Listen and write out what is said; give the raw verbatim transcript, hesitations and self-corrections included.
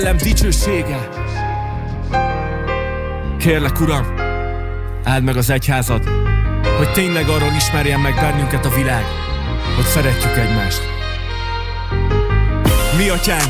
szellem dicsősége. Kérlek, Uram, áld meg az egyházad, hogy tényleg arról ismerjen meg bennünket a világ, hogy szeretjük egymást. Mi, Atyánk,